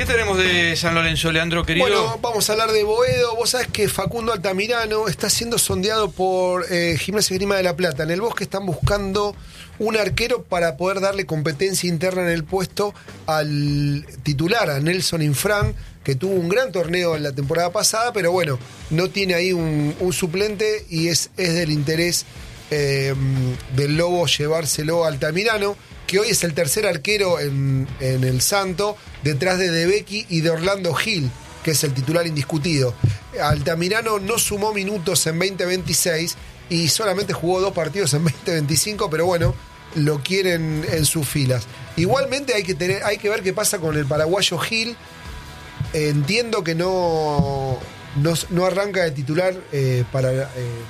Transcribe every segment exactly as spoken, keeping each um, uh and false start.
¿Qué tenemos de San Lorenzo, Leandro, querido? Bueno, vamos a hablar de Boedo. Vos sabés que Facundo Altamirano está siendo sondeado por eh, Gimnasia y Esgrima de La Plata. En el Bosque están buscando un arquero para poder darle competencia interna en el puesto al titular, a Nelson Infran, que tuvo un gran torneo en la temporada pasada, pero bueno, no tiene ahí un, un suplente y es, es del interés eh, del Lobo llevárselo a Altamirano, que hoy es el tercer arquero en, en el Santo, detrás de De Becchi y de Orlando Gil, que es el titular indiscutido. Altamirano no sumó minutos en veinte veintiséis y solamente jugó dos partidos en veinte veinticinco, pero bueno, lo quieren en sus filas. Igualmente hay que, tener, hay que ver qué pasa con el paraguayo Gil. Entiendo que no, no, no arranca de titular eh, para... Eh,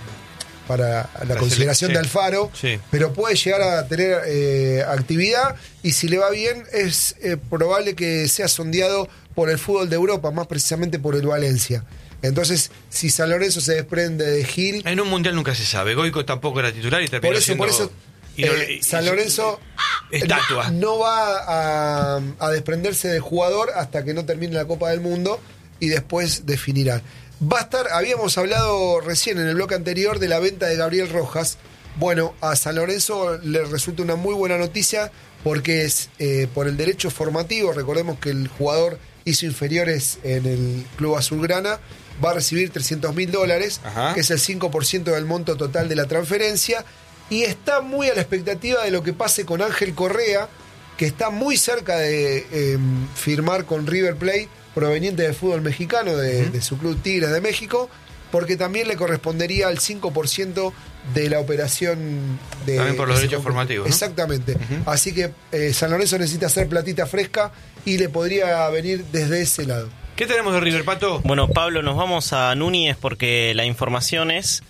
para la, la consideración sí. de Alfaro, sí. pero puede llegar a tener eh, actividad y si le va bien es eh, probable que sea sondeado por el fútbol de Europa, más precisamente por el Valencia. Entonces, si San Lorenzo se desprende de Gil... En un mundial nunca se sabe, Goico tampoco era titular y terminó por eso, siendo... Por eso, y no, eh, San Lorenzo estatua. no va a, a desprenderse del jugador hasta que no termine la Copa del Mundo y después definirá. Va a estar, habíamos hablado recién en el bloque anterior de la venta de Gabriel Rojas. Bueno, a San Lorenzo le resulta una muy buena noticia porque es eh, por el derecho formativo. Recordemos que el jugador hizo inferiores en el Club Azulgrana. Va a recibir trescientos mil dólares, que es el cinco por ciento del monto total de la transferencia. Y está muy a la expectativa de lo que pase con Ángel Correa, que está muy cerca de eh, firmar con River Plate, proveniente del fútbol mexicano, de, uh-huh. de su club Tigres de México, porque también le correspondería al cinco por ciento de la operación de... También por los derechos formativos, ¿no? Exactamente. Uh-huh. Así que eh, San Lorenzo necesita hacer platita fresca y le podría venir desde ese lado. ¿Qué tenemos de River, Pato? Bueno, Pablo, nos vamos a Núñez porque la información es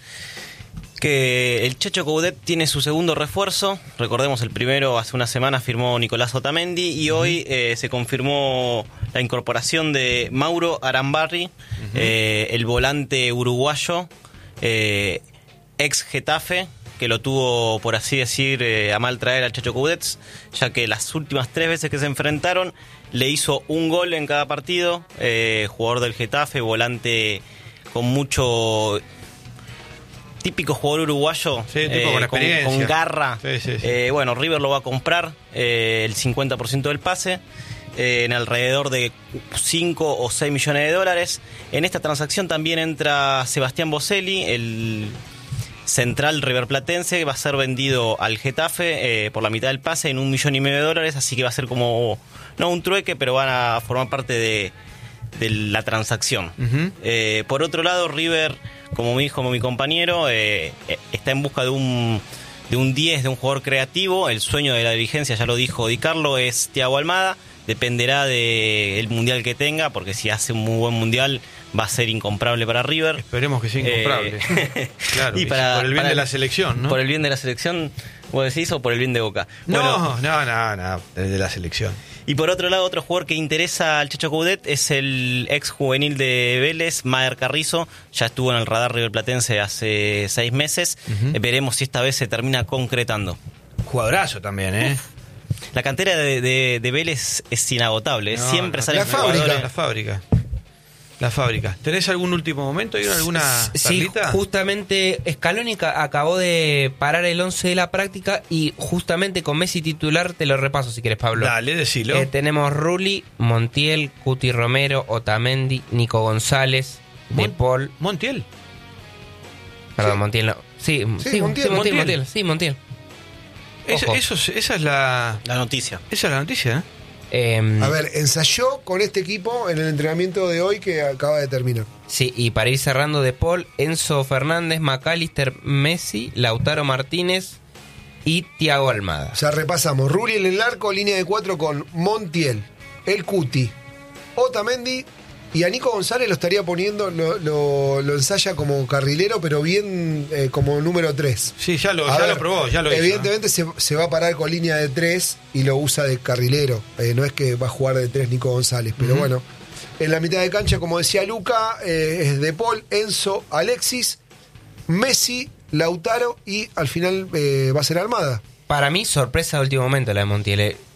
que el Chacho Coudet tiene su segundo refuerzo. Recordemos, el primero hace una semana firmó Nicolás Otamendi y uh-huh. hoy eh, se confirmó la incorporación de Mauro Arambarri, uh-huh. eh, el volante uruguayo, eh, ex Getafe, que lo tuvo, por así decir, eh, a mal traer al Chacho Coudet, ya que las últimas tres veces que se enfrentaron le hizo un gol en cada partido. Eh, jugador del Getafe, volante con mucho... típico jugador uruguayo, sí, tipo eh, con, experiencia. Con, con garra. Sí, sí, sí. Eh, bueno, River lo va a comprar, eh, el cincuenta por ciento del pase, eh, en alrededor de cinco o seis millones de dólares. En esta transacción también entra Sebastián Boselli, el central riverplatense, va a ser vendido al Getafe eh, por la mitad del pase en un millón y medio de dólares, así que va a ser como, no un trueque, pero van a formar parte de, de la transacción. Uh-huh. Eh, por otro lado, River, como mi, como mi compañero, eh, está en busca de un de un diez, de un jugador creativo. El sueño de la dirigencia, ya lo dijo Di Carlo, es Thiago Almada. Dependerá del mundial que tenga, porque si hace un muy buen mundial va a ser incomprable para River. Esperemos que sea incomprable. Eh, claro, y para, por el bien para, de la selección, ¿no? Por el bien de la selección, ¿vos decís, o por el bien de Boca? No, bueno, no, no, no, de la selección. Y por otro lado, otro jugador que interesa al Chacho Coudet es el ex juvenil de Vélez, Maher Carrizo. Ya estuvo en el radar riverplatense hace seis meses. Uh-huh. Veremos si esta vez se termina concretando. Jugadorazo también, ¿eh? Uf. La cantera de, de, de Vélez es inagotable. No, Siempre no, sale la fábrica, la fábrica. La fábrica. ¿Tenés algún último momento? ¿Hay alguna Sí, perlita? Justamente Scaloni acabó de parar el once de la práctica y justamente con Messi titular te lo repaso si querés, Pablo. Dale, decilo. Eh, tenemos Rulli, Montiel, Cuti Romero, Otamendi, Nico González, Mon- De Paul. ¿Montiel? Perdón, sí. Montiel no. Sí, sí, sí, Montiel, sí, Montiel, Montiel. Montiel. Sí, Montiel. Eso, eso, esa es la... La noticia. Esa es la noticia, ¿eh? Eh, A ver, ensayó con este equipo en el entrenamiento de hoy que acaba de terminar. Sí, y para ir cerrando, De Paul, Enzo Fernández, McAllister, Messi, Lautaro Martínez y Thiago Almada. O sea, repasamos. Rulli en el arco, línea de cuatro con Montiel, el Cuti, Otamendi, y a Nico González lo estaría poniendo, lo, lo, lo ensaya como carrilero, pero bien eh, como número tres. Sí, ya lo, a ya ver, lo probó, ya lo evidentemente hizo, ¿no? se, se va a parar con línea de tres y lo usa de carrilero. Eh, no es que va a jugar de tres Nico González, pero uh-huh. bueno. En la mitad de cancha, como decía Luca, eh, es De Paul, Enzo, Alexis, Messi, Lautaro y al final eh, va a ser Almada. Para mí, sorpresa de último momento la de Montiel.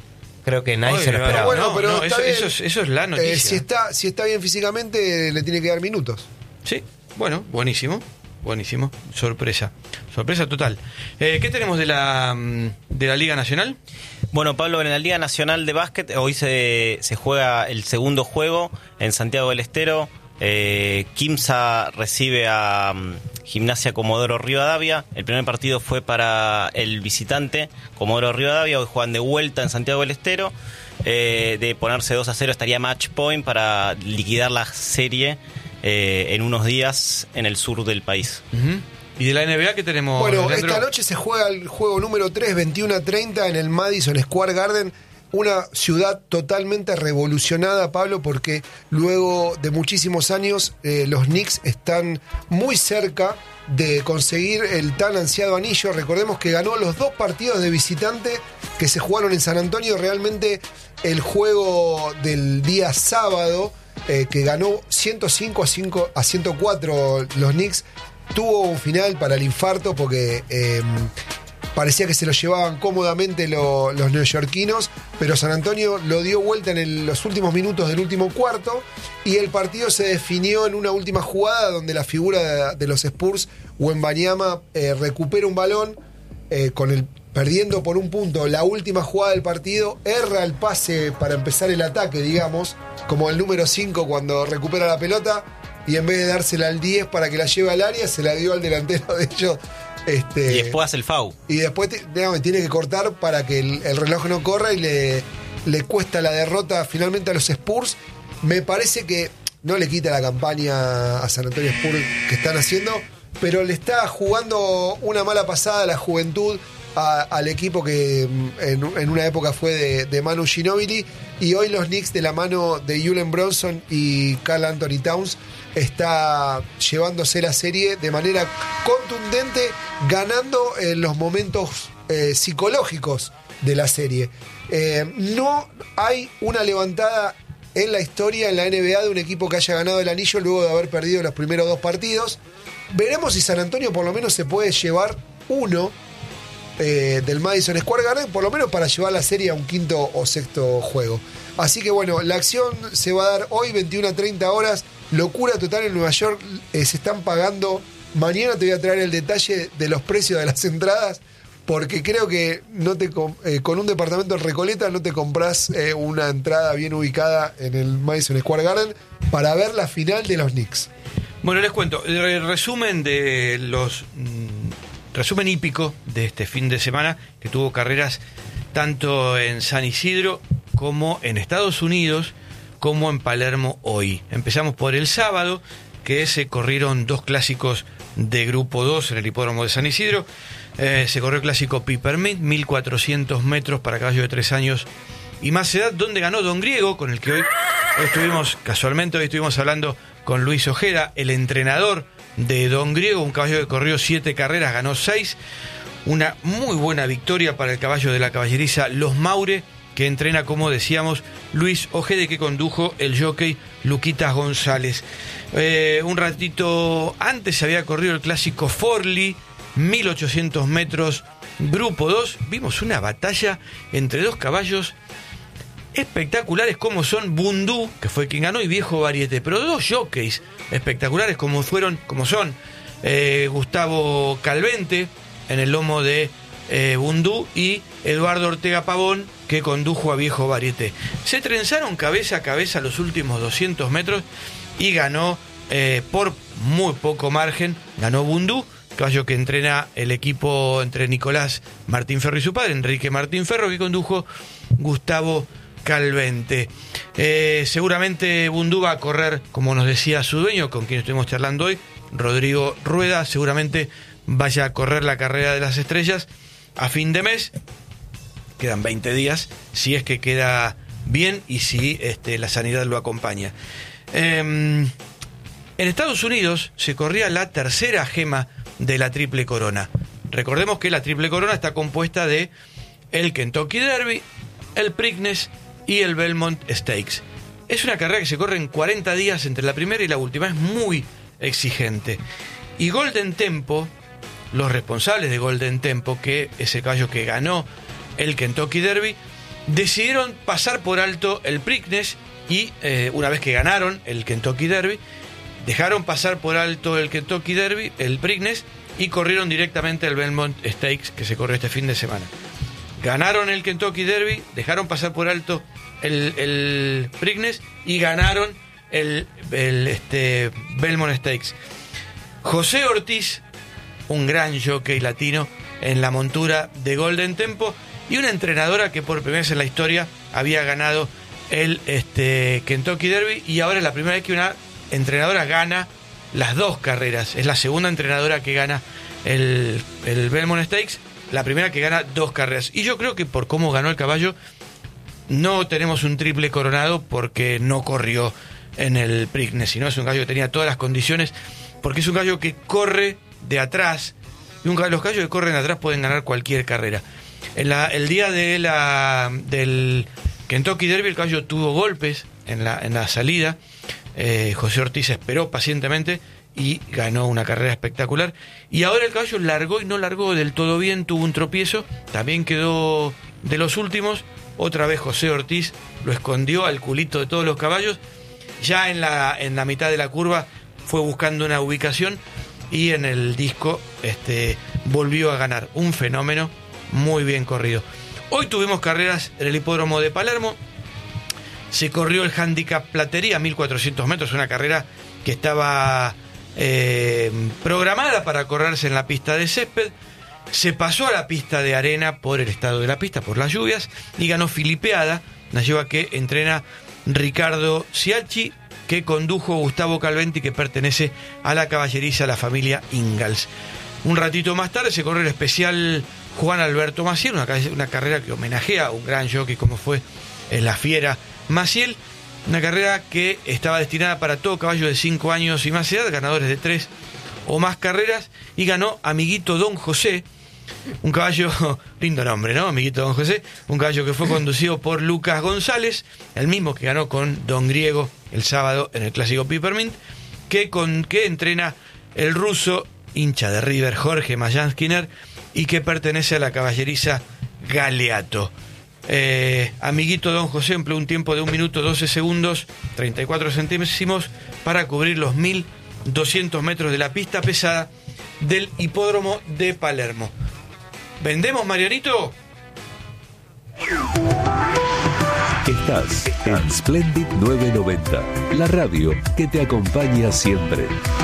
creo que nadie Oye, se lo no, esperaba. bueno, no, pero no, está eso, bien. eso es, eso es la noticia. Eh, si, está, si está bien físicamente, le tiene que dar minutos. Sí, bueno, buenísimo. Buenísimo, sorpresa, sorpresa total. Eh, ¿Qué tenemos de la mm, de la Liga Nacional? Bueno, Pablo, en la Liga Nacional de Básquet hoy se, se juega el segundo juego en Santiago del Estero. Eh, Quimsa recibe a um, Gimnasia Comodoro Rivadavia. El primer partido fue para el visitante Comodoro Rivadavia. Hoy juegan de vuelta en Santiago del Estero. Eh, de ponerse dos a cero estaría match point para liquidar la serie eh, en unos días en el sur del país. Uh-huh. ¿Y de la N B A qué tenemos? Bueno, Leandro? esta noche se juega el juego número tres, veintiuno a treinta en el Madison Square Garden. Una ciudad totalmente revolucionada, Pablo, porque luego de muchísimos años eh, los Knicks están muy cerca de conseguir el tan ansiado anillo. Recordemos que ganó los dos partidos de visitante que se jugaron en San Antonio. Realmente el juego del día sábado, eh, que ganó ciento cinco a ciento cuatro los Knicks, tuvo un final para el infarto porque eh, parecía que se lo llevaban cómodamente lo, los neoyorquinos, pero San Antonio lo dio vuelta en el, los últimos minutos del último cuarto y el partido se definió en una última jugada donde la figura de, de los Spurs, Wembanyama, eh, recupera un balón eh, con el perdiendo por un punto la última jugada del partido, erra el pase para empezar el ataque, digamos, como el número cinco cuando recupera la pelota, y en vez de dársela al diez para que la lleve al área, se la dio al delantero de ellos. Este, Y después hace el foul. Y después te- digamos, tiene que cortar para que el, el reloj no corra y le, le cuesta la derrota finalmente a los Spurs. Me parece que no le quita la campaña a San Antonio Spurs que están haciendo, pero le está jugando una mala pasada a la juventud, a- al equipo que mm, en, en una época fue de, de Manu Ginóbili, y hoy los Knicks de la mano de Jalen Bronson y Karl Anthony Towns está llevándose la serie de manera contundente, ganando en los momentos eh, psicológicos de la serie. Eh, no hay una levantada en la historia en la N B A de un equipo que haya ganado el anillo luego de haber perdido los primeros dos partidos. Veremos si San Antonio por lo menos se puede llevar uno eh, del Madison Square Garden, por lo menos para llevar la serie a un quinto o sexto juego. Así que bueno, la acción se va a dar hoy, veintiuno a treinta horas. Locura total en Nueva York. Eh, se están pagando. Mañana te voy a traer el detalle de los precios de las entradas, porque creo que no te com- eh, con un departamento en Recoleta no te compras eh, una entrada bien ubicada en el Madison Square Garden para ver la final de los Knicks. Bueno, les cuento, el resumen de los mm, resumen hípico de este fin de semana, que tuvo carreras tanto en San Isidro como en Estados Unidos, como en Palermo hoy. Empezamos por el sábado, que se corrieron dos clásicos de Grupo dos en el hipódromo de San Isidro. Eh, se corrió el clásico Pipermint, mil cuatrocientos metros para caballo de tres años y más edad, donde ganó Don Griego, con el que hoy, hoy estuvimos, casualmente hoy estuvimos hablando con Luis Ojeda, el entrenador de Don Griego, un caballo que corrió siete carreras, ganó seis. Una muy buena victoria para el caballo de la caballeriza Los Maure, que entrena, como decíamos, Luis Ojeda, que condujo el jockey Luquitas González. Eh, un ratito antes se había corrido el clásico Forlì, mil ochocientos metros, Grupo dos. Vimos una batalla entre dos caballos espectaculares como son Bundú, que fue quien ganó, y Viejo Variete, pero dos jockeys espectaculares como fueron, como son eh, Gustavo Calvente en el lomo de eh, Bundú y Eduardo Ortega Pavón, que condujo a Viejo Variete. Se trenzaron cabeza a cabeza los últimos doscientos metros y ganó eh, por muy poco margen, ganó Bundú, caballo que entrena el equipo entre Nicolás Martín Ferro y su padre, Enrique Martín Ferro, que condujo Gustavo Calvente. Eh, seguramente Bundú va a correr, como nos decía su dueño, con quien estuvimos charlando hoy, Rodrigo Rueda, seguramente vaya a correr la carrera de las estrellas a fin de mes. Quedan veinte días, si es que queda bien y si este, la sanidad lo acompaña. Eh, en Estados Unidos se corría la tercera gema de la Triple Corona. Recordemos que la Triple Corona está compuesta de el Kentucky Derby, el Preakness y el Belmont Stakes. Es una carrera que se corre en cuarenta días entre la primera y la última, es muy exigente. Y Golden Tempo, los responsables de Golden Tempo, que es el caballo que ganó el Kentucky Derby, decidieron pasar por alto el Preakness y eh, una vez que ganaron el Kentucky Derby, dejaron pasar por alto el Kentucky Derby, el Preakness, y corrieron directamente el Belmont Stakes que se corrió este fin de semana. Ganaron el Kentucky Derby, dejaron pasar por alto el, el Preakness y ganaron el, el este, Belmont Stakes. José Ortiz, un gran jockey latino en la montura de Golden Tempo, y una entrenadora que por primera vez en la historia había ganado el este, Kentucky Derby, y ahora es la primera vez que una entrenadora gana las dos carreras. Es la segunda entrenadora que gana el, el Belmont Stakes, la primera que gana dos carreras. Y yo creo que por cómo ganó el caballo, no tenemos un triple coronado porque no corrió en el Preakness, sino es un gallo que tenía todas las condiciones, porque es un gallo que corre de atrás, y un, los gallos que corren de atrás pueden ganar cualquier carrera. En la, el día de la, del Kentucky Derby, el caballo tuvo golpes en la, en la salida. Eh, José Ortiz esperó pacientemente y ganó una carrera espectacular. Y ahora el caballo largó y no largó del todo bien, tuvo un tropiezo, también quedó de los últimos. Otra vez José Ortiz lo escondió al culito de todos los caballos. Ya en la, en la mitad de la curva fue buscando una ubicación y en el disco este, volvió a ganar. Un fenómeno, muy bien corrido. Hoy tuvimos carreras en el hipódromo de Palermo. Se corrió el Handicap Platería, mil cuatrocientos metros, una carrera que estaba eh, programada para correrse en la pista de césped. Se pasó a la pista de arena por el estado de la pista, por las lluvias, y ganó Filipeada, una lleva que entrena Ricardo Ciacci, que condujo Gustavo Calventi, que pertenece a la caballeriza, la familia Ingalls. Un ratito más tarde se corrió el especial Juan Alberto Maciel, una, una carrera que homenajea a un gran jockey como fue eh, la fiera Maciel, una carrera que estaba destinada para todo caballo de cinco años y más edad, ganadores de tres o más carreras, y ganó Amiguito Don José, un caballo, lindo nombre, ¿no? Amiguito Don José, un caballo que fue conducido por Lucas González, el mismo que ganó con Don Griego el sábado en el clásico Peppermint, que, con, que entrena el ruso, hincha de River, Jorge Mayanskiner, y que pertenece a la caballeriza Galeato. Eh, Amiguito Don José empleó un tiempo de un minuto doce segundos, treinta y cuatro centésimos, para cubrir los mil doscientos metros de la pista pesada del hipódromo de Palermo. ¿Vendemos, Marianito? Estás en Splendid novecientos noventa, la radio que te acompaña siempre.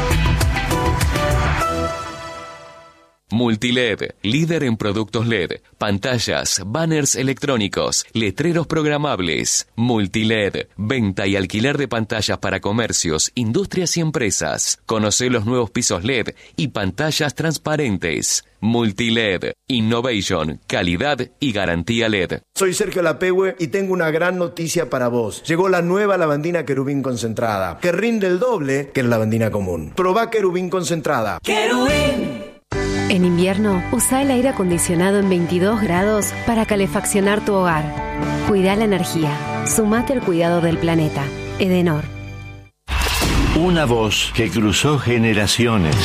Multiled, líder en productos L E D, pantallas, banners electrónicos, letreros programables. Multiled, venta y alquiler de pantallas para comercios, industrias y empresas. Conoce los nuevos pisos L E D y pantallas transparentes. Multiled, innovation, calidad y garantía L E D. Soy Sergio Lapehue y tengo una gran noticia para vos. Llegó la nueva lavandina Querubín concentrada, que rinde el doble que la lavandina común. Probá Querubín concentrada. ¡Querubín! En invierno, usa el aire acondicionado en veintidós grados para calefaccionar tu hogar. Cuida la energía. Sumate al cuidado del planeta. Edenor. Una voz que cruzó generaciones.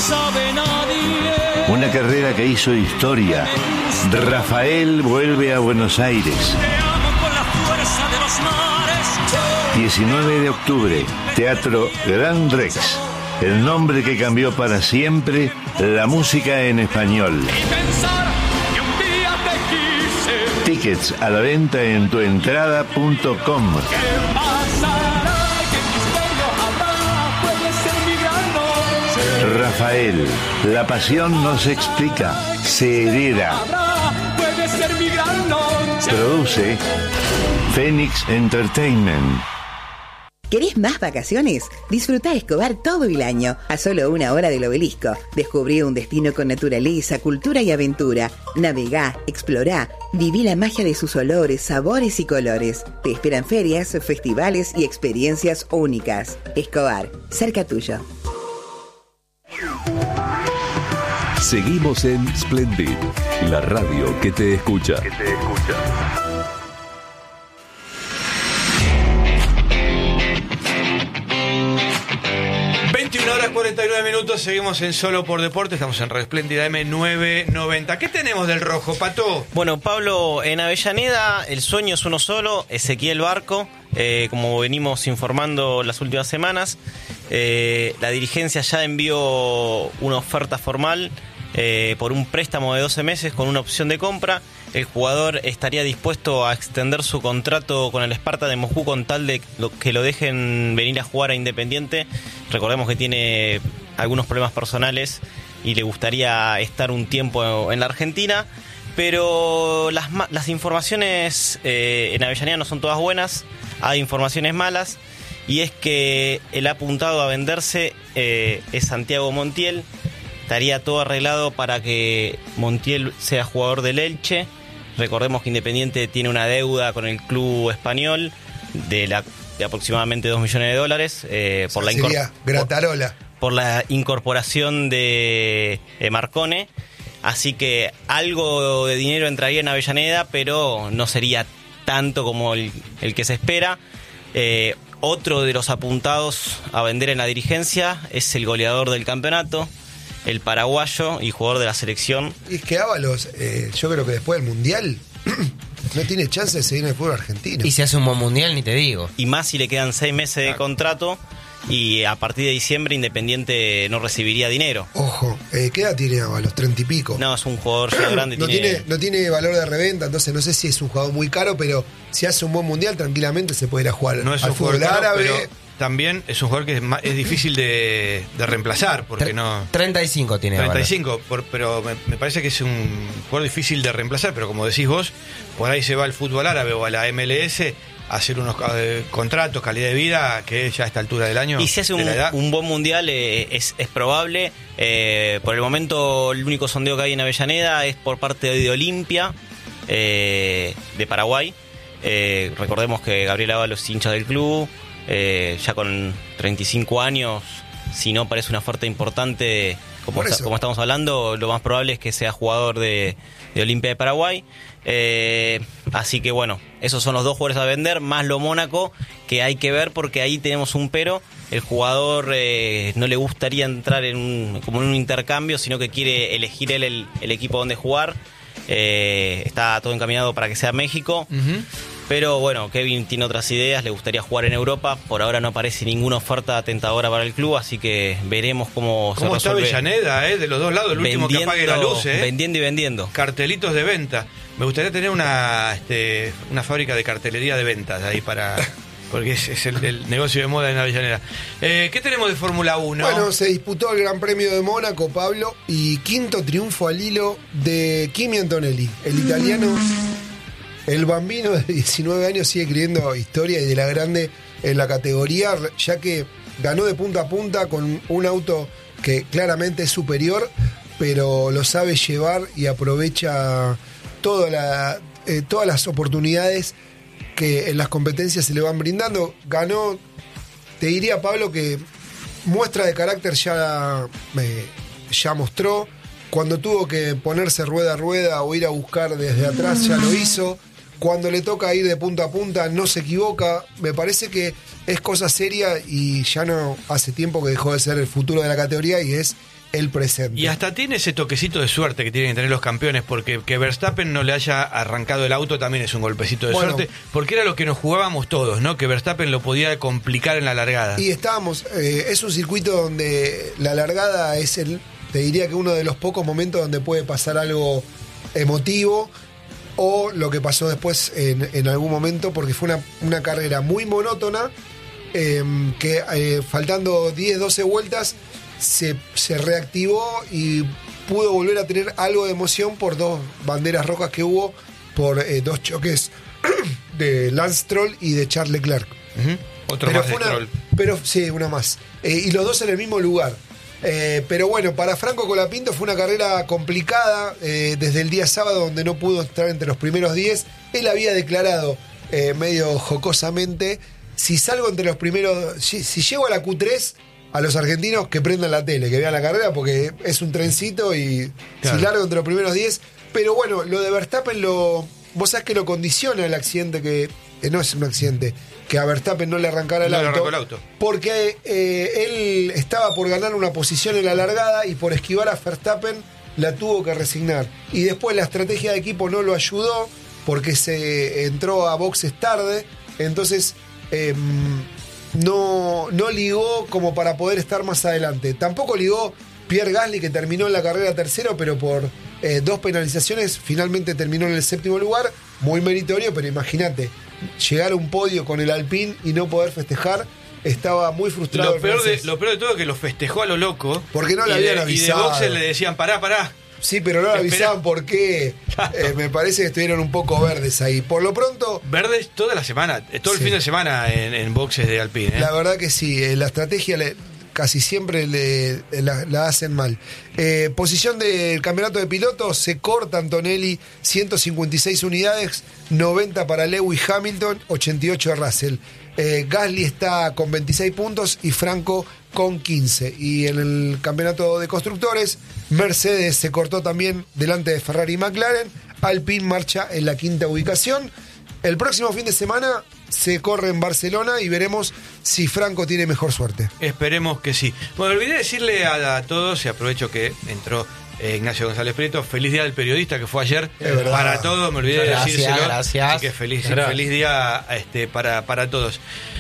Una carrera que hizo historia. Rafael vuelve a Buenos Aires. diecinueve de octubre, Teatro Gran Rex. El nombre que cambió para siempre la música en español. Tickets a la venta en tuentrada punto com. Rafael, la pasión no se explica, se hereda. Produce Phoenix Entertainment. ¿Querés más vacaciones? Disfruta Escobar todo el año, a solo una hora del Obelisco. Descubrí un destino con naturaleza, cultura y aventura. Navegá, explorá, viví la magia de sus olores, sabores y colores. Te esperan ferias, festivales y experiencias únicas. Escobar, cerca tuyo. Seguimos en Splendid, la radio que te escucha. Que te escucha. veintiuna horas cuarenta y nueve diecinueve minutos, seguimos en Solo por Deporte, estamos en Radio Espléndida M novecientos noventa. ¿Qué tenemos del rojo, Pato? Bueno, Pablo, en Avellaneda el sueño es uno solo, Ezequiel Barco, eh, como venimos informando las últimas semanas, eh, la dirigencia ya envió una oferta formal eh, por un préstamo de doce meses con una opción de compra. El jugador estaría dispuesto a extender su contrato con el Sparta de Moscú con tal de que lo dejen venir a jugar a Independiente. Recordemos que tiene algunos problemas personales y le gustaría estar un tiempo en la Argentina. Pero las, las informaciones eh, en Avellaneda no son todas buenas, hay informaciones malas. Y es que el apuntado a venderse eh, es Santiago Montiel. Estaría todo arreglado para que Montiel sea jugador del Elche. Recordemos que Independiente tiene una deuda con el club español de, la, de aproximadamente dos millones de dólares eh, por, la sería Gratarola. Por, por la incorporación de, de Marcone. Así que algo de dinero entraría en Avellaneda, pero no sería tanto como el, el que se espera. Eh, otro de los apuntados a vender en la dirigencia es el goleador del campeonato, el paraguayo y jugador de la selección. Y es que Ábalos, eh, yo creo que después del Mundial no tiene chance de seguir en el fútbol argentino. Y si hace un buen Mundial, ni te digo. Y más si le quedan seis meses de contrato y a partir de diciembre Independiente no recibiría dinero. Ojo, eh, ¿qué edad tiene Ábalos? ¿Treinta y pico? No, es un jugador ya grande. no, tiene... tiene, no tiene valor de reventa, entonces no sé si es un jugador muy caro, pero si hace un buen Mundial tranquilamente se puede ir a jugar no es al un fútbol jugador árabe. Caro, pero también es un jugador que es, más, es difícil de, de reemplazar, porque Tre- no... treinta y cinco tiene. treinta y cinco, por, pero me, me parece que es un jugador difícil de reemplazar, pero como decís vos, por ahí se va al fútbol árabe o a la M L S a hacer unos eh, contratos, calidad de vida, que ya a esta altura del año... Y si hace un, un buen Mundial eh, es, es probable. Eh, por el momento el único sondeo que hay en Avellaneda es por parte de Olimpia, eh, de Paraguay. Eh, recordemos que Gabriel Ábalos es hincha del club. Eh, ya con treinta y cinco años, si no parece una oferta importante, como, está, como estamos hablando, lo más probable es que sea jugador de, de Olimpia de Paraguay. Eh, así que bueno, esos son los dos jugadores a vender, más lo Mónaco, que hay que ver porque ahí tenemos un pero. El jugador eh, no le gustaría entrar en un, como en un intercambio, sino que quiere elegir él el, el equipo donde jugar. Eh, está todo encaminado para que sea México. Uh-huh. Pero bueno, Kevin tiene otras ideas, le gustaría jugar en Europa. Por ahora no aparece ninguna oferta tentadora para el club, así que veremos cómo, ¿Cómo se resuelve. Está Avellaneda, eh? De los dos lados, el último que apague la luz. Eh. Vendiendo y vendiendo. Cartelitos de venta. Me gustaría tener una, este, una fábrica de cartelería de ventas ahí para... Porque es, es el, el negocio de moda en Avellaneda. Eh, ¿Qué tenemos de Fórmula uno? Bueno, se disputó el Gran Premio de Mónaco, Pablo, y quinto triunfo al hilo de Kimi Antonelli, el italiano. El bambino de diecinueve años sigue escribiendo historia y de la grande en la categoría, ya que ganó de punta a punta con un auto que claramente es superior, pero lo sabe llevar y aprovecha toda la, eh, todas las oportunidades que en las competencias se le van brindando. Ganó, te diría, Pablo, que muestra de carácter ya, eh, ya mostró. Cuando tuvo que ponerse rueda a rueda o ir a buscar desde atrás, ya lo hizo. Cuando le toca ir de punta a punta, no se equivoca. Me parece que es cosa seria y ya no hace tiempo que dejó de ser el futuro de la categoría y es el presente. Y hasta tiene ese toquecito de suerte que tienen que tener los campeones, porque que Verstappen no le haya arrancado el auto también es un golpecito de bueno, suerte, porque era lo que nos jugábamos todos, ¿no? Que Verstappen lo podía complicar en la largada. Y estábamos, eh, es un circuito donde la largada es el, te diría que uno de los pocos momentos donde puede pasar algo emotivo, o lo que pasó después en, en algún momento, porque fue una, una carrera muy monótona, eh, que eh, faltando diez, doce vueltas se, se reactivó y pudo volver a tener algo de emoción por dos banderas rojas que hubo, por eh, dos choques de Lance Stroll y de Charles Leclerc. Uh-huh. Otro pero más de una, Stroll. Pero sí, una más. Eh, y los dos en el mismo lugar. Eh, pero bueno, para Franco Colapinto fue una carrera complicada eh, desde el día sábado, donde no pudo estar entre los primeros diez. Él había declarado eh, medio jocosamente: si salgo entre los primeros, si, si llego a la Q tres, a los argentinos que prendan la tele, que vean la carrera, porque es un trencito y claro, si largo entre los primeros diez. Pero bueno, lo de Verstappen, lo, vos sabés que lo condiciona el accidente que eh, no es un accidente, que a Verstappen no le arrancara el, No le auto, arrancó el auto. porque eh, él estaba por ganar una posición en la largada y por esquivar a Verstappen la tuvo que resignar. Y después la estrategia de equipo no lo ayudó porque se entró a boxes tarde, entonces eh, no, no ligó como para poder estar más adelante. Tampoco ligó Pierre Gasly, que terminó en la carrera tercero, pero por eh, dos penalizaciones finalmente terminó en el séptimo lugar, muy meritorio, pero imagínate, llegar a un podio con el Alpine y no poder festejar, estaba muy frustrado. Lo el peor, de, francés. lo peor de todo es que lo festejó a lo loco. Porque no le y habían de, avisado. Y de boxes le decían, pará, pará. Sí, pero no le avisaban por qué. Eh, me parece que estuvieron un poco verdes ahí. Por lo pronto, Verdes toda la semana, eh, todo el Sí. fin de semana en, en boxes de Alpine. ¿eh? la verdad que sí, eh, la estrategia le- casi siempre le, la, la hacen mal. Eh, posición del campeonato de pilotos, se corta Antonelli, ciento cincuenta y seis unidades, noventa para Lewis Hamilton, ochenta y ocho de Russell. Eh, Gasly está con veintiséis puntos y Franco con quince. Y en el campeonato de constructores, Mercedes se cortó también delante de Ferrari y McLaren. Alpine marcha en la quinta ubicación. El próximo fin de semana se corre en Barcelona y veremos si Franco tiene mejor suerte. Esperemos que sí. Bueno, olvidé decirle a, a todos, y aprovecho que entró eh, Ignacio González Prieto, feliz día del periodista que fue ayer. Es verdad. Para todos, me olvidé de Gracias, decírselo. gracias. Así que feliz, Gracias. feliz día este, para, para todos.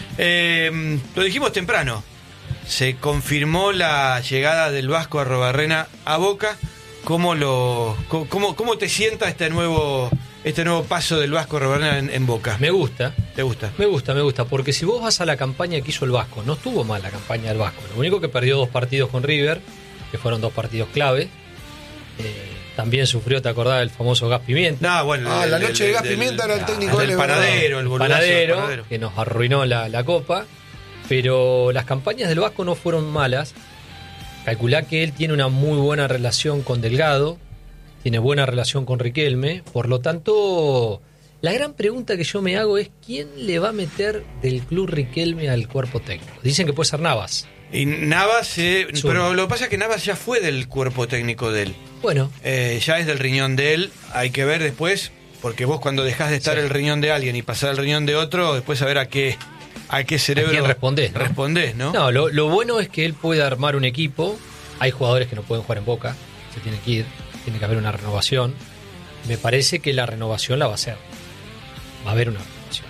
Eh, lo dijimos temprano. Se confirmó la llegada del Vasco Arrobarrena a Boca. ¿Cómo, lo, cómo, cómo te sienta este nuevo, este nuevo paso del Vasco Arrobarrena en, en Boca? Me gusta. ¿Te gusta? Me gusta, me gusta, porque si vos vas a la campaña que hizo el Vasco, no estuvo mal la campaña del Vasco. Lo único que perdió dos partidos con River, que fueron dos partidos clave. Eh, también sufrió, ¿te acordás del famoso Gas Pimienta? No, bueno, Ah, el- la el- noche de el- Gas del- Pimienta era el ah, técnico del él, es verdad. panadero, el boludazo del Panadero, panadero. que nos arruinó la, la copa. Pero las campañas del Vasco no fueron malas. Calculá que él tiene una muy buena relación con Delgado, tiene buena relación con Riquelme. Por lo tanto, la gran pregunta que yo me hago es: ¿quién le va a meter del club Riquelme al cuerpo técnico? Dicen que puede ser Navas. Y Navas, eh, Suma. pero lo que pasa es que Navas ya fue del cuerpo técnico de él. Bueno, Eh, ya es del riñón de él. Hay que ver después, porque vos cuando dejás de estar Sí. el riñón de alguien y pasar al riñón de otro, después a ver a qué, a qué cerebro ¿a quién respondés? ¿no? respondés, ¿no? No, lo, lo bueno es que él puede armar un equipo. Hay jugadores que no pueden jugar en Boca, se tiene que ir, tiene que haber una renovación. Me parece que la renovación la va a hacer. Va a haber una renovación.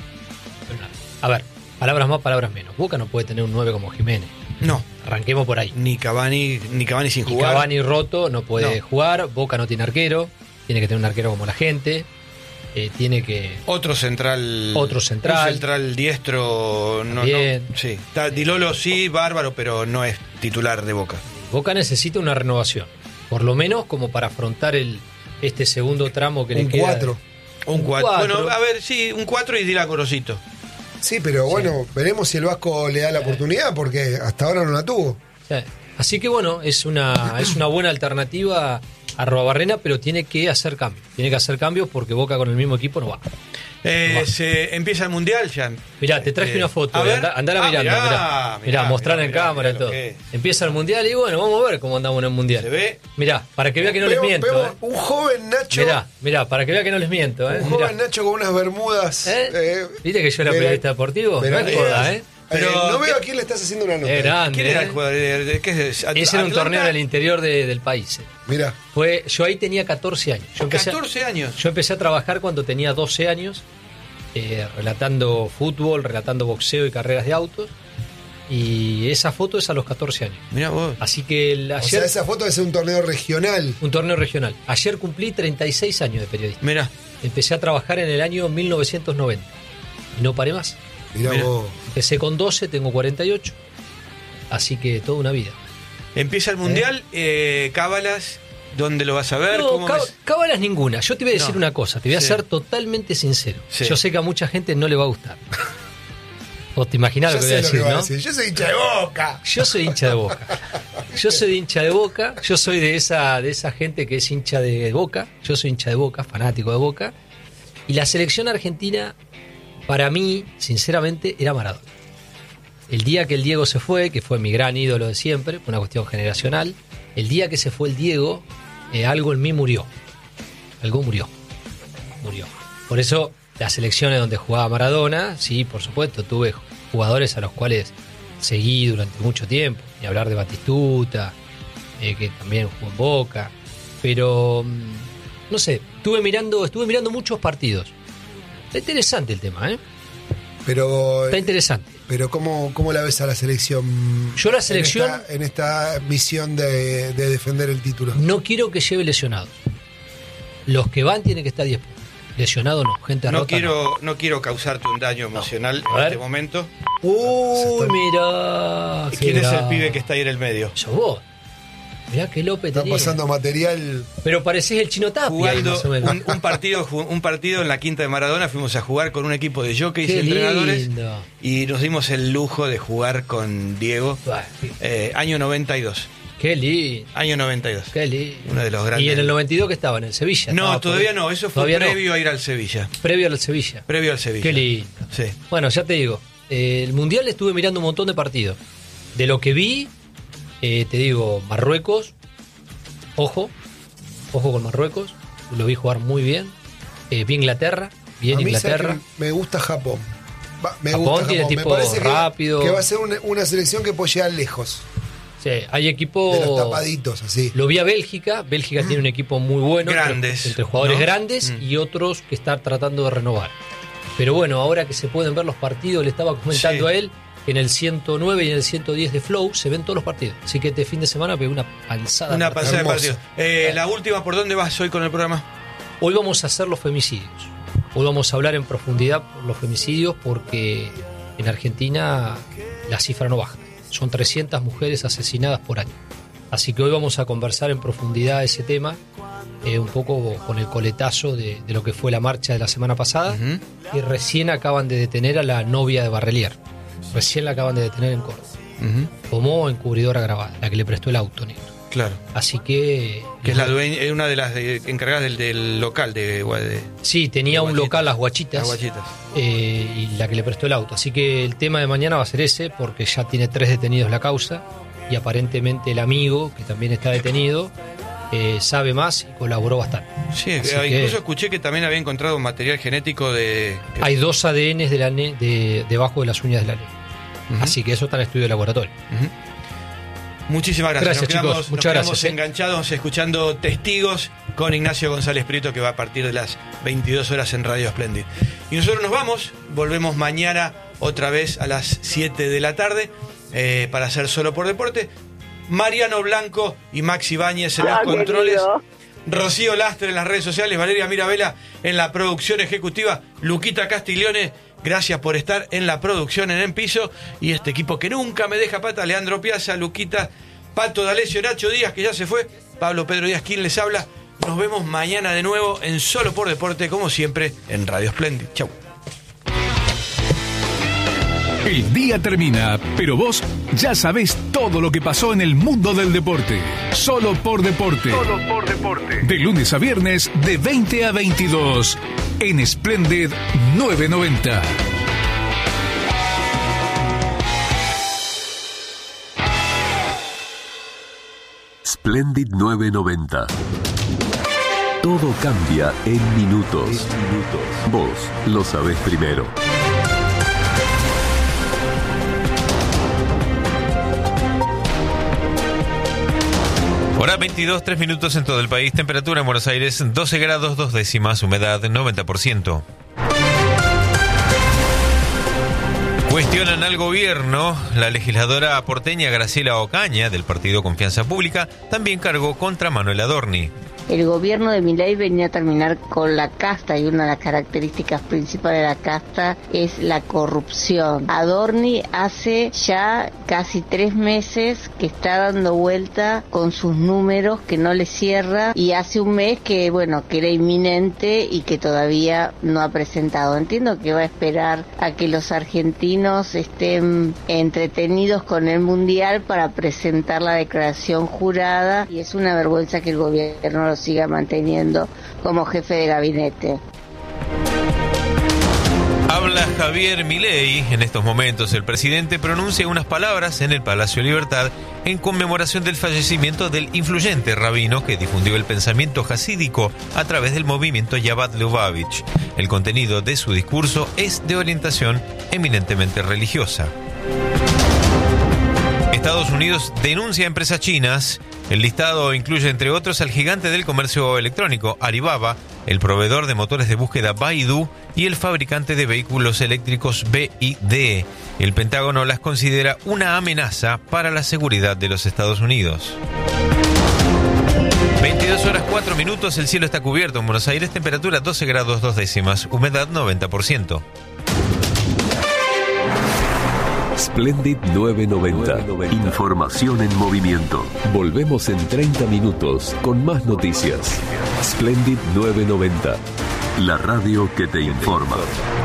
Una- A ver, palabras más, palabras menos. Boca no puede tener un nueve como Jiménez. No, Arranquemos por ahí. ni Cavani, ni Cavani sin Y jugar. Cavani roto no puede No. jugar. Boca no tiene arquero. Tiene que tener un arquero como la gente. Eh, tiene que... Otro central. Otro central. Un central diestro. No, Bien. no, sí. Está- Dilolo sí, bárbaro, pero no es titular de Boca. Boca necesita una renovación. Por lo menos como para afrontar el este segundo tramo que le Un queda. cuatro. Un cuatro. cuatro. Bueno, a ver, sí, un cuatro y dirá Gorosito. Sí, pero bueno, veremos si el Vasco le da la oportunidad, porque hasta ahora no la tuvo. Sí. Así que bueno, es una, es una buena alternativa a Arrobarrena, pero tiene que hacer cambios. Tiene que hacer cambios porque Boca con el mismo equipo no va. Eh, Va. se empieza el mundial ya. Mirá, te traje Eh, una foto, a eh, ver. andá- andala Ah, mirando, mirá, mirá, mirá, mirá, mostrarla mirá, en cámara y mirá lo todo. que es. Empieza el mundial y bueno, vamos a ver cómo andamos en el mundial. Se ve. Mirá, para que vea que no les Vemos- miento. vemos eh. un joven Nacho, Mirá, mirá, para que vea que no les miento. Eh. un Mirá. joven Nacho con unas bermudas. ¿Eh? eh, ¿Viste que yo era pero- periodista deportivo? pero- no es joda, ¿eh? Pero- eh, no veo ¿qué- a quién le estás haciendo una nota. Es grande. ¿Quién era eh. el jugador? ¿De- de- ¿Qué es? At- Ese era un Atlanta? torneo en el interior de- del país. eh. Mirá, Fue, yo ahí tenía catorce años. Yo empecé, a- catorce años. yo empecé a trabajar cuando tenía doce años, eh, relatando fútbol, relatando boxeo y carreras de autos. Y esa foto es a los catorce años. Mirá vos. Así que el- o ayer, sea, esa foto es un torneo regional. un torneo regional. Ayer cumplí treinta y seis años de periodista. Mirá. Empecé a trabajar en el año mil novecientos noventa. Y no paré más. Mirá, Mirá. vos. Empecé con doce, tengo cuarenta y ocho. Así que toda una vida. Empieza el mundial, eh, cábalas, ¿dónde lo vas a ver? No, ¿Cómo cá- ves? cábalas ninguna. Yo te voy a decir No. una cosa, te voy a Sí. ser totalmente sincero. Sí. Yo sé que a mucha gente no le va a gustar. Vos te imaginás lo Ya que voy a sé lo que decir, va a ¿no? decir. Yo soy hincha de Boca. Yo soy hincha de Boca. Yo soy hincha de Boca. Yo soy de esa, de esa gente que es hincha de Boca. Yo soy hincha de Boca, fanático de Boca. Y la selección argentina, para mí, sinceramente, era Maradona. El día que el Diego se fue, que fue mi gran ídolo de siempre, fue una cuestión generacional, el día que se fue el Diego, eh, algo en mí murió. Algo murió. Murió. Por eso las selecciones donde jugaba Maradona, sí, por supuesto, tuve jugadores a los cuales seguí durante mucho tiempo, y hablar de Batistuta, eh, que también jugó en Boca, pero no sé, estuve mirando, estuve mirando muchos partidos. Está interesante el tema, ¿eh? Pero, Está interesante. Pero ¿cómo, cómo la ves a la selección? Yo la selección... En esta, en esta misión de, de defender el título. No quiero que lleve lesionados. Los que van tienen que estar diez puntos. Lesionado no, gente no rota quiero no. no quiero causarte un daño emocional No. en este momento. Uy, mirá. ¿Quién mirá. es el pibe que está ahí en el medio? Sos vos. Mirá que López Está tenía. pasando material. Pero parecés el Chino Tapia. Jugando más o menos. un, un partido un partido en la quinta de Maradona, fuimos a jugar con un equipo de jockeys y Qué entrenadores lindo. y nos dimos el lujo de jugar con Diego, Bah, eh, año noventa y dos. Qué lindo. Año noventa y dos. Qué lindo. Uno de los grandes. Y en el noventa y dos que estaba en el Sevilla. No, Estaba todavía por- no, eso fue Todavía no. previo a ir al Sevilla. Previo al Sevilla. Previo al Sevilla. Qué lindo. Sí. Bueno, ya te digo, eh, el Mundial estuve mirando un montón de partidos. De lo que vi, eh, te digo, Marruecos, ojo, ojo con Marruecos, lo vi jugar muy bien. Eh, vi Inglaterra, bien A mí, Inglaterra. ¿sabes qué? Me gusta Japón. Va, me Japón gusta tiene Japón. tipo me parece que- rápido. Que, va a ser una, una selección que puede llegar lejos. Sí, hay equipo. De los tapaditos, así. Lo vi a Bélgica. Bélgica tiene un equipo muy bueno. Grandes, Entre, entre jugadores ¿no? grandes Mm. y otros que están tratando de renovar. Pero bueno, ahora que se pueden ver los partidos, le estaba comentando Sí. a él que en el ciento nueve y en el ciento diez de Flow se ven todos los partidos. Así que este fin de semana pegué una panzada. Una partido. pasada de Hermoso. partido. Eh, la última, ¿por dónde vas hoy con el programa? Hoy vamos a hacer los femicidios. Hoy vamos a hablar en profundidad por los femicidios porque en Argentina la cifra no baja. Son trescientas mujeres asesinadas por año. Así que hoy vamos a conversar en profundidad ese tema, eh, un poco con el coletazo de, de lo que fue la marcha de la semana pasada. Ujú. Y recién acaban de detener a la novia de Barrelier. Recién la acaban de detener en Córdoba. Ujú. Como encubridora grabada, la que le prestó el auto negro. Claro. Así que... Que es la dueña, es una de las de- encargadas del, del local de, de Sí, tenía un Guachitas. local, Las Guachitas. Las Guachitas. eh, y la que le prestó el auto. Así que el tema de mañana va a ser ese, porque ya tiene tres detenidos la causa y aparentemente el amigo, que también está detenido, eh, sabe más y colaboró bastante. Sí, Así eh, incluso que escuché que también había encontrado material genético de... que- hay dos A D Ns de la ne- de, debajo de las uñas de la ley. Ujú. Así que eso está en estudio de laboratorio. Ujú. Muchísimas gracias. Gracias, nos quedamos, chicos. nos Muchas quedamos gracias, ¿eh? enganchados escuchando Testigos con Ignacio González Prieto, que va a partir de las veintidós horas en Radio Splendid. Y nosotros nos vamos, volvemos mañana otra vez a las siete de la tarde eh, para hacer Solo por Deporte. Mariano Blanco y Maxi Báñez en los Ah, controles. querido. Rocío Lastre en las redes sociales, Valeria Mirabella en la producción ejecutiva, Luquita Castiglione, gracias por estar en la producción en En Piso, y este equipo que nunca me deja pata, Leandro Piazza, Luquita, Pato D'Alessio, Nacho Díaz, que ya se fue, Pablo Pedro Díaz, quien les habla. Nos vemos mañana de nuevo en Solo por Deporte, como siempre, en Radio Splendid. Chau. El día termina, pero vos ya sabés todo lo que pasó en el mundo del deporte. Solo por Deporte. Solo por deporte. De lunes a viernes, de veinte a veintidós. En Splendid novecientos noventa. Splendid novecientos noventa. Todo cambia en minutos. Vos lo sabés primero. Hora veintidós, tres minutos en todo el país. Temperatura en Buenos Aires, doce grados, dos décimas. Humedad, noventa por ciento. Cuestionan al gobierno. La legisladora porteña Graciela Ocaña, del partido Confianza Pública, también cargó contra Manuel Adorni. El gobierno de Milei venía a terminar con la casta y una de las características principales de la casta es la corrupción. Adorni hace ya casi tres meses que está dando vuelta con sus números que no le cierra, y hace un mes que bueno que era inminente y que todavía no ha presentado. Entiendo que va a esperar a que los argentinos estén entretenidos con el mundial para presentar la declaración jurada, y es una vergüenza que el gobierno lo siga manteniendo como jefe de gabinete. Habla habla Javier Milei. En estos momentos el presidente pronuncia unas palabras en el Palacio Libertad en conmemoración del fallecimiento del influyente rabino que difundió el pensamiento jasídico a través del movimiento Chabad Lubavitch. El contenido de su discurso es de orientación eminentemente religiosa. Estados Unidos denuncia a empresas chinas. El listado incluye, entre otros, al gigante del comercio electrónico Alibaba, el proveedor de motores de búsqueda Baidu y el fabricante de vehículos eléctricos B Y D. El Pentágono las considera una amenaza para la seguridad de los Estados Unidos. veintidós horas cuatro minutos, el cielo está cubierto en Buenos Aires, temperatura doce grados dos décimas, humedad noventa por ciento. Splendid novecientos noventa. Información en movimiento. Volvemos en treinta minutos con más noticias. Splendid novecientos noventa. La radio que te informa.